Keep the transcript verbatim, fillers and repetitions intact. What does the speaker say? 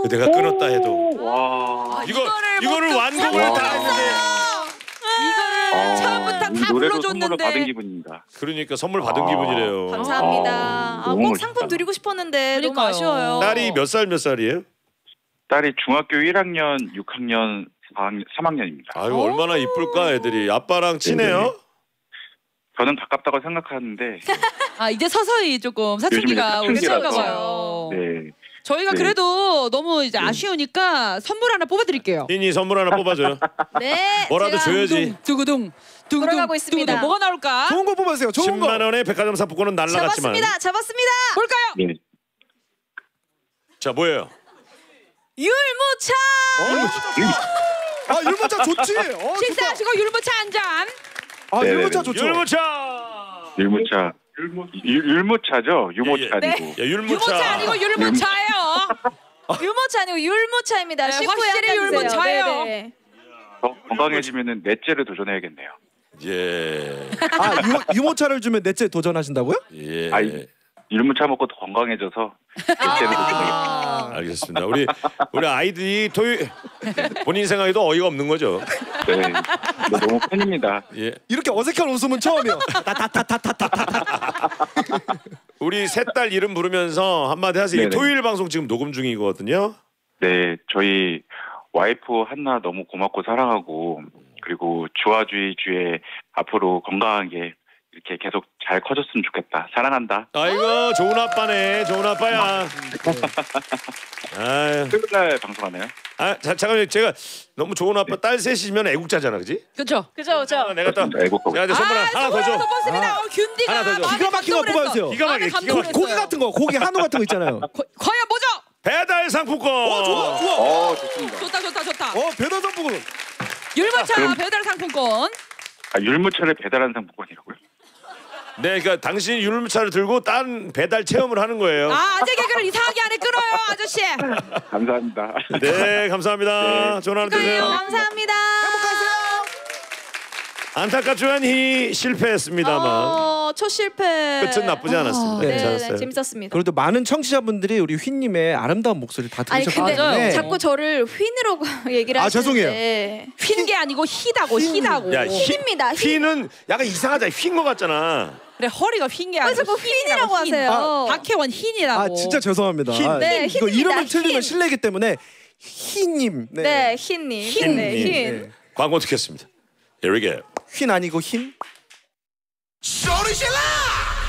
내가 끊었다 해도. 와. 아, 이거 이거를 이거를 못 완곡을 듣고 다 했는데. 이거를 아, 처음부터 다 노래로 선물을 불러줬는데. 받은 기분입니다. 그러니까 선물 받은 아, 기분이래요. 감사합니다. 아, 아, 너무 꼭 멋있다. 상품 드리고 싶었는데 너무 그러니까요. 아쉬워요. 딸이 몇 살 몇 살이에요? 딸이 중학교 일 학년, 육 학년, 삼 학년입니다. 아유 얼마나 이쁠까 애들이. 아빠랑 친해요? 네네. 저는 가깝다고 생각하는데 아 이제 서서히 조금 사춘기가 요즘에 오기 시작인가 사춘기라서. 봐요. 네. 저희가 네. 그래도 너무 이제 아쉬우니까 선물 하나 뽑아드릴게요. 흰이 선물 하나 뽑아줘요. 네. 뭐라도 제가 줘야지. 두구둥 두구둥 돌아가고 있습니다. 두구둥. 뭐가 나올까? 좋은 거 뽑아주세요. 좋은 거. 십만 원의 백화점 상품권은 날라갔지만. 잡았습니다. 잡았습니다. 뭘까요? 네. 자 뭐예요? 율무차. 아 율무차 좋지. 어, 좋다. 식사하시고 율무차 한 잔. 아 네네네. 율무차 좋죠. 율무차. 율무차. 율, 율무차죠? 유모차 네. 아니고. 야, 율무차. 유모차 아니고 율무차예요. 율무차 아니고 율무차입니다. 네, 신부에 확실히 하나 주세요. 율무차예요. 네네. 더 건강해지면은 넷째를 도전해야겠네요. 예. 아 유, 유모차를 주면 넷째 도전하신다고요? 예. 아이. 율무차 먹고 더 건강해져서 넷째를 도전하겠습니다. 아, 알겠습니다. 우리 우리 아이들이 토요 본인 생각에도 어이가 없는 거죠. 네. 네, 너무 팬입니다. 예. 이렇게 어색한 웃음은 처음이에요. 우리 셋 딸 이름 부르면서 한마디 하세요. 이게 네네. 토요일 방송 지금 녹음 중이거든요. 네, 저희 와이프 한나 너무 고맙고 사랑하고 그리고 주아주의 주에 앞으로 건강하게 이렇게 계속 잘 커졌으면 좋겠다. 사랑한다. 아이고 좋은 아빠네. 좋은 아빠야. 아유. 토요일 날 방송하나요? 아, 자, 잠깐만 제가 너무 좋은 아빠 딸 셋이면 애국자잖아, 그지? 그렇죠. 그죠, 그죠. 내가 또 애국가. 내가 또 선물 하나, 하나 더 줘. 더 뽑습니다. 어, 균디가 하나 더 줘. 마음에 기가 막힌 거 감동을 했어. 뽑아주세요. 기가 막히게, 마음에 기가 감동을 막히게. 고기 했어요. 같은 거, 고기 한우 같은 거 있잖아요. 거- 과연 뭐죠? 배달 상품권. 어 좋아 좋아. 어, 좋습니다. 좋다 좋다 좋다. 어 배달 상품권. 율무차 그럼- 배달 상품권. 아, 율무차를 배달하는 상품권이라고요? 네, 그러니까 당신이 율무차를 들고 딴 배달 체험을 하는 거예요. 아 아재 개그를 이상하게 안에 끊어요 아저씨. 감사합니다. 네, 감사합니다. 네. 좋은 하루 축하해요. 되세요. 감사합니다. 안타깝지만 히 실패했습니다만 어, 첫 실패. 끝은 나쁘지 않았습니다. 네, 괜찮았어요. 네, 재밌었습니다. 그래도 많은 청취자분들이 우리 휘님의 아름다운 목소리를 다 아니 들으셨기 근데 때문에 자꾸 저를 휜으로 얘기를 아, 하시는데 죄송해요. 휜 게 아니고 히다고 히다고. 야, 휘- 휘입니다, 휘. 휘는 약간 이상하잖아. 휜 거 같잖아. 그래 허리가 휜 게 왜 아니고 자꾸 휜이라고 휜. 하세요? 아, 박혜원 휜이라고. 아 진짜 죄송합니다. 흰. 아, 네, 이거 흰입니다, 이름을 틀리면 흰. 실례이기 때문에 휘님. 네. 네, 흰님. 흰님. 네, 흰. 네. 광고 듣겠습니다. Here we go. 휘 아니고 힘. 소리 질러!